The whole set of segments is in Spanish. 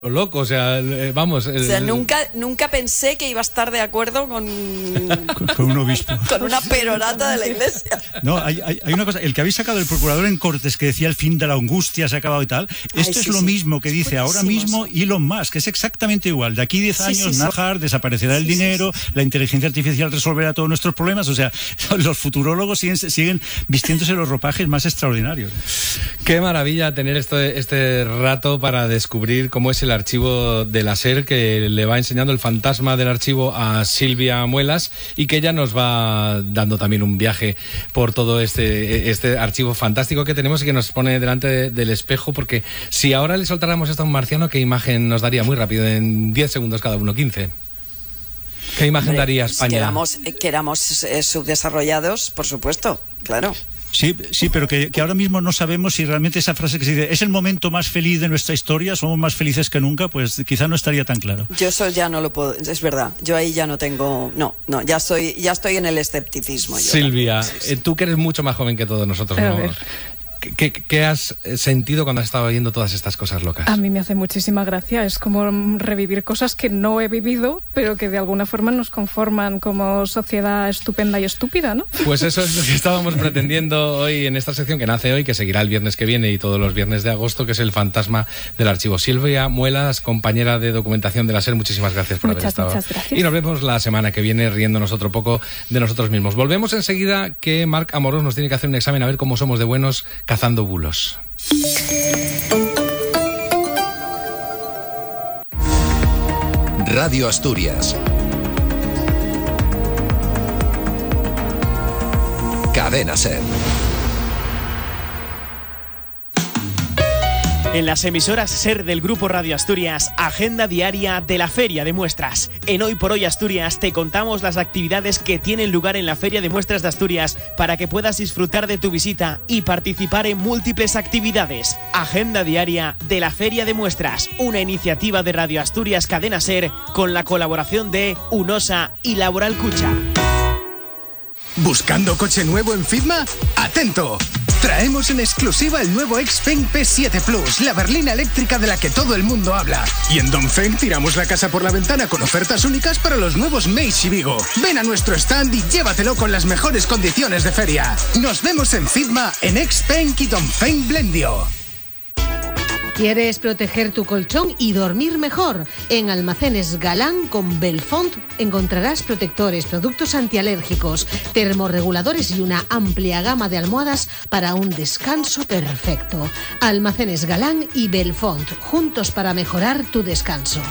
loco, o sea, vamos. O sea, nunca pensé que iba a estar de acuerdo con un obispo. Con una perorata de la iglesia. No, hay una cosa, el que habéis sacado el procurador en Cortes que decía el fin de la angustia se ha acabado y tal, esto es lo mismo que dice ahora mismo Elon Musk, que es exactamente igual. De aquí 10 años, desaparecerá el dinero, la inteligencia artificial resolverá todos nuestros problemas, o sea, los futurólogos siguen vistiéndose los ropajes más extraordinarios. Qué maravilla tener este rato para descubrir cómo es el archivo de la SER, que le va enseñando el fantasma del archivo a Silvia Muelas y que ella nos va dando también un viaje por todo este archivo fantástico que tenemos y que nos pone delante del espejo, porque si ahora le soltáramos esto a un marciano, ¿qué imagen nos daría? Muy rápido, en 10 segundos cada uno, 15. ¿Qué imagen daría España? Que éramos subdesarrollados, por supuesto, claro. Sí, pero que ahora mismo no sabemos si realmente esa frase que se dice es el momento más feliz de nuestra historia, somos más felices que nunca, pues quizá no estaría tan claro. Yo eso ya no lo puedo, es verdad, yo ahí ya no tengo, ya estoy en el escepticismo. Silvia, tú que eres mucho más joven que todos nosotros, ¿no? ¿Qué has sentido cuando has estado viendo todas estas cosas locas? A mí me hace muchísima gracia. Es como revivir cosas que no he vivido, pero que de alguna forma nos conforman como sociedad estupenda y estúpida, ¿no? Pues eso es lo que estábamos pretendiendo hoy en esta sección que nace hoy, que seguirá el viernes que viene y todos los viernes de agosto, que es el fantasma del archivo. Silvia Muelas, compañera de documentación de la SER, muchísimas gracias por haber estado. Muchas gracias. Y nos vemos la semana que viene riéndonos otro poco de nosotros mismos. Volvemos enseguida, que Marc Amorós nos tiene que hacer un examen a ver cómo somos de buenos cazando bulos. Radio Asturias. Cadena SER. En las emisoras SER del Grupo Radio Asturias, agenda diaria de la Feria de Muestras. En Hoy por Hoy Asturias te contamos las actividades que tienen lugar en la Feria de Muestras de Asturias para que puedas disfrutar de tu visita y participar en múltiples actividades. Agenda diaria de la Feria de Muestras, una iniciativa de Radio Asturias Cadena SER con la colaboración de UNOSA y Laboral Cucha. ¿Buscando coche nuevo en Fitma? ¡Atento! Traemos en exclusiva el nuevo Xpeng P7 Plus, la berlina eléctrica de la que todo el mundo habla. Y en Dongfeng tiramos la casa por la ventana con ofertas únicas para los nuevos Meizu y Vigo. Ven a nuestro stand y llévatelo con las mejores condiciones de feria. Nos vemos en Fitma, en Xpeng y Dongfeng Blendio. ¿Quieres proteger tu colchón y dormir mejor? En Almacenes Galán con Belfont encontrarás protectores, productos antialérgicos, termorreguladores y una amplia gama de almohadas para un descanso perfecto. Almacenes Galán y Belfont, juntos para mejorar tu descanso.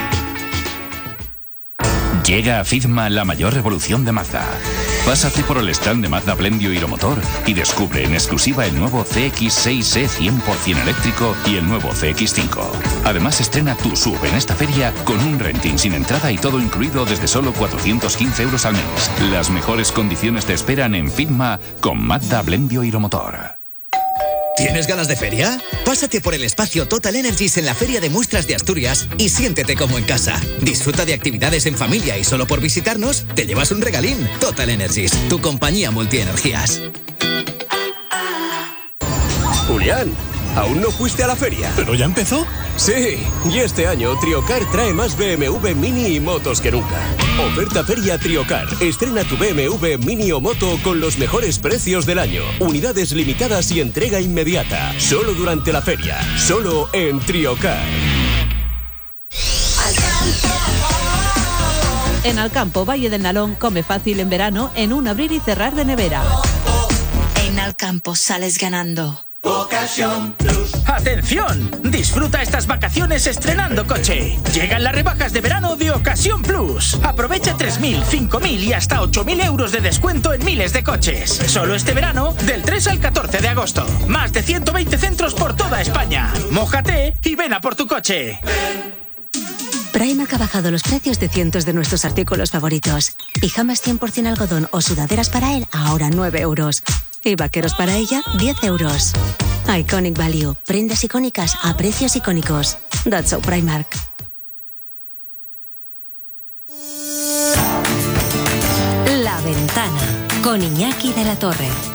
Llega a Fitma la mayor revolución de Mazda. Pásate por el stand de Mazda Blendio Hiromotor y descubre en exclusiva el nuevo CX-6E 100% eléctrico y el nuevo CX-5. Además, estrena tu SUV en esta feria con un renting sin entrada y todo incluido desde solo 415 euros al mes. Las mejores condiciones te esperan en Fitma con Mazda Blendio Hiromotor. ¿Tienes ganas de feria? Pásate por el espacio Total Energies en la Feria de Muestras de Asturias y siéntete como en casa. Disfruta de actividades en familia y solo por visitarnos te llevas un regalín. Total Energies, tu compañía multienergías. Julián, ¿aún no fuiste a la feria? ¿Pero ya empezó? Sí, y este año Triocar trae más BMW Mini y motos que nunca. Oferta Feria Triocar. Estrena tu BMW Mini o moto con los mejores precios del año. Unidades limitadas y entrega inmediata. Solo durante la feria. Solo en Triocar. En Alcampo, Valle del Nalón, come fácil en verano en un abrir y cerrar de nevera. En Alcampo sales ganando. Ocasión Plus. ¡Atención! Disfruta estas vacaciones estrenando coche. Llegan las rebajas de verano de Ocasión Plus. Aprovecha 3.000, 5.000 y hasta 8.000 euros de descuento en miles de coches. Solo este verano, del 3 al 14 de agosto. Más de 120 centros por toda España. Mójate y ven a por tu coche. Primark ha bajado los precios de cientos de nuestros artículos favoritos. Pijamas 100% algodón o sudaderas para él, ahora 9 euros. Y vaqueros para ella, 10 euros. Iconic Value. Prendas icónicas a precios icónicos. That's so Primark. La Ventana, con Iñaki de la Torre.